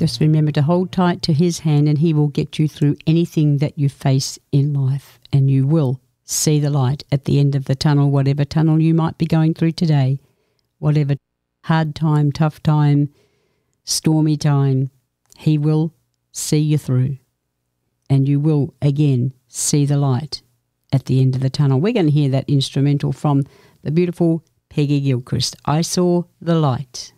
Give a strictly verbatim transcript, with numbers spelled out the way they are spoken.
Just remember to hold tight to his hand and he will get you through anything that you face in life, and you will see the light at the end of the tunnel, whatever tunnel you might be going through today, whatever hard time, tough time, stormy time, he will see you through, and you will again see the light at the end of the tunnel. We're going to hear that instrumental from the beautiful Peggy Gilchrist, I Saw the Light.